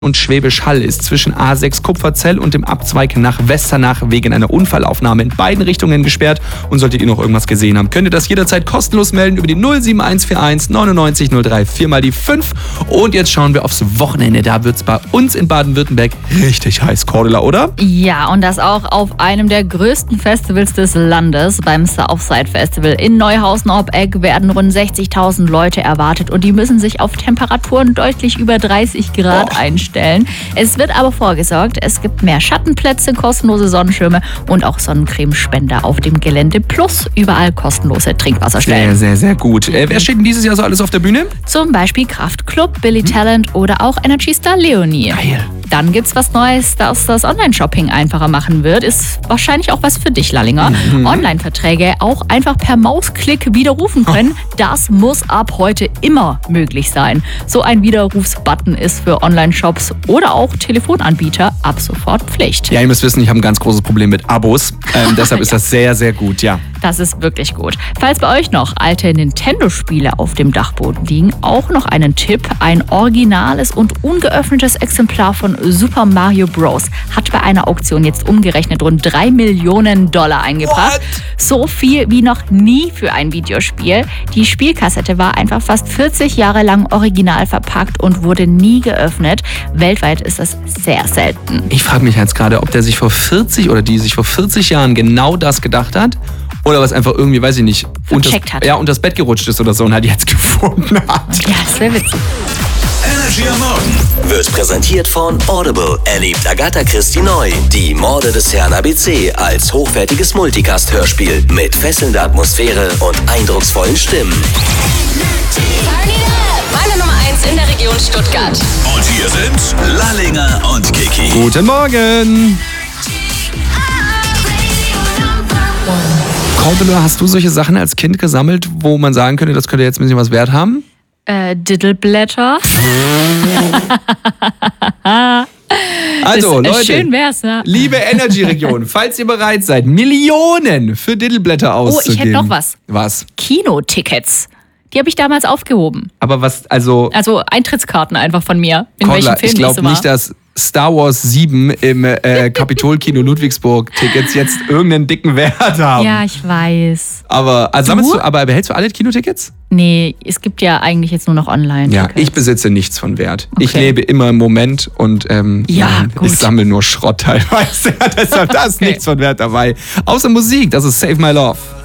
und Schwäbisch Hall ist zwischen A6 Kupferzell und dem Abzweig nach Westernach wegen einer Unfallaufnahme in beiden Richtungen gesperrt. Und solltet ihr noch irgendwas gesehen haben, könnt ihr das jederzeit kostenlos melden über die 07141 99 03 4 mal die 5. Und jetzt schauen wir aufs Wochenende. Da wird es bei uns in Baden-Württemberg richtig heiß, Cordula, oder? Ja, und das auch auf einem der größten Festivals des Landes. Beim Southside Festival in Neuhausen ob Egg werden rund 60.000 Leute erwartet und die müssen sich auf Temperaturen deutlich über 30 Grad einstellen. Es wird aber vorgesorgt, es gibt mehr Schattenplätze, kostenlose Sonnenschirme und auch Sonnencremespender auf dem Gelände plus überall kostenlose Trinkwasserstellen. Sehr, sehr, sehr gut. Wer steht denn dieses Jahr so alles auf der Bühne? Zum Beispiel Kraftklub, Billy Talent oder auch Energy Star Leonie. Geil. Dann gibt's was Neues, das das Online-Shopping einfacher machen wird. Ist wahrscheinlich auch was für dich, Lallinger. Online-Verträge auch einfach per Mausklick widerrufen können. Das muss ab heute immer möglich sein. So ein Widerrufsbutton ist für Online-Shops oder auch Telefonanbieter ab sofort Pflicht. Ja, ihr müsst wissen, ich habe ein ganz großes Problem mit Abos. Deshalb ist das sehr, sehr gut, ja. Das ist wirklich gut. Falls bei euch noch alte Nintendo-Spiele auf dem Dachboden liegen, auch noch einen Tipp. Ein originales und ungeöffnetes Exemplar von Super Mario Bros. Hat bei einer Auktion jetzt umgerechnet rund $3 Millionen eingebracht. What? So viel wie noch nie für ein Videospiel. Die Spielkassette war einfach fast 40 Jahre lang original verpackt und wurde nie geöffnet. Weltweit ist das sehr selten. Ich frage mich jetzt gerade, ob der sich vor 40 oder die sich vor 40 Jahren genau das gedacht hat. Oder was einfach irgendwie, weiß ich nicht, unter das Bett gerutscht ist oder so und halt jetzt gefunden hat. Ja, das wäre witzig. Energy am Morgen wird präsentiert von Audible. Erlebt Agatha Christie neu. Die Morde des Herrn ABC als hochwertiges Multicast-Hörspiel mit fesselnder Atmosphäre und eindrucksvollen Stimmen. Meine Nummer 1 in der Region Stuttgart. Und hier sind Lallinger und Kiki. Guten Morgen! Cordula, hast du solche Sachen als Kind gesammelt, wo man sagen könnte, das könnte jetzt ein bisschen was wert haben? Diddleblätter. Also, Leute, schön wär's, ne? liebe Energy-Region, falls ihr bereit seid, Millionen für Diddleblätter auszugeben. Oh, ich hätte noch was. Was? Kinotickets. Die habe ich damals aufgehoben. Aber was, also Eintrittskarten einfach von mir. In Cordula, welchem Film ich glaube nicht, dass Star Wars 7 im Kapitolkino Ludwigsburg Tickets jetzt irgendeinen dicken Wert haben. Ja, ich weiß. Aber behältst du alle Kinotickets? Nee, es gibt ja eigentlich jetzt nur noch online. Ja, ich besitze nichts von Wert. Okay. Ich lebe immer im Moment und gut. ich sammle nur Schrott teilweise. Deshalb da ist nichts von Wert dabei. Außer Musik, das ist Save My Love.